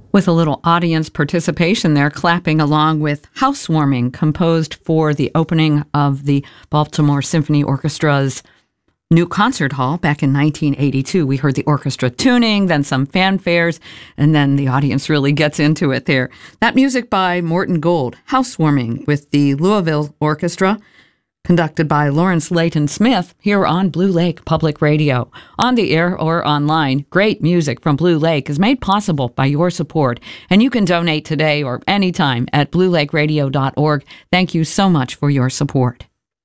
with a little audience participation there, clapping along with Housewarming, composed for the opening of the Baltimore Symphony Orchestra's new concert hall back in 1982. We heard the orchestra tuning, then some fanfares, and then the audience really gets into it there. That music by Morton Gold, Housewarming, with the Louisville Orchestra, conducted by Lawrence Layton Smith, here on Blue Lake Public Radio. On the air or online, great music from Blue Lake is made possible by your support, and you can donate today or anytime at bluelakeradio.org. Thank you so much for your support.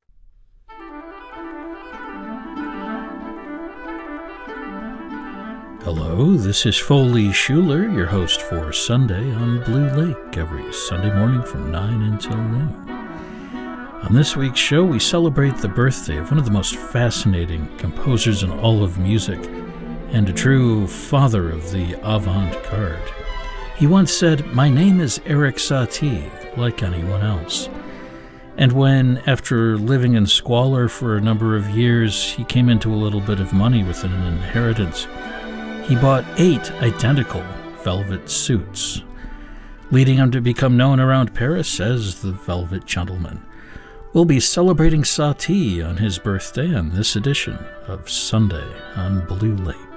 Hello, this is Foley Schuler, your host for Sunday on Blue Lake, every Sunday morning from 9 until noon. On this week's show, we celebrate the birthday of one of the most fascinating composers in all of music, and a true father of the avant-garde. He once said, "My name is Erik Satie, like anyone else." And when, after living in squalor for a number of years, he came into a little bit of money with an inheritance, he bought 8 identical velvet suits, leading him to become known around Paris as the Velvet Gentleman. We'll be celebrating Satie on his birthday on this edition of Sunday on Blue Lake.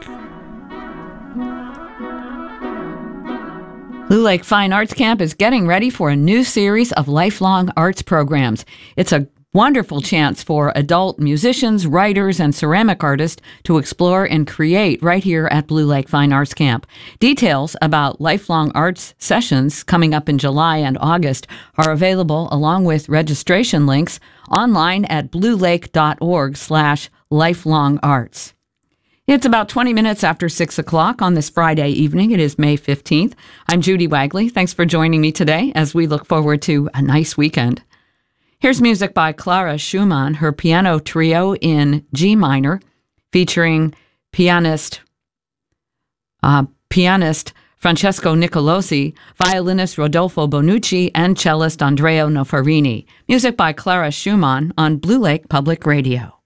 Blue Lake Fine Arts Camp is getting ready for a new series of lifelong arts programs. It's a wonderful chance for adult musicians, writers, and ceramic artists to explore and create right here at Blue Lake Fine Arts Camp. Details about lifelong arts sessions coming up in July and August are available along with registration links online at bluelake.org/lifelongarts. It's about 20 minutes after 6 o'clock on this Friday evening. It is May 15th. I'm Judy Wagley. Thanks for joining me today as we look forward to a nice weekend. Here's music by Clara Schumann, her piano trio in G minor, featuring pianist Francesco Nicolosi, violinist Rodolfo Bonucci, and cellist Andrea Nofarini. Music by Clara Schumann on Blue Lake Public Radio.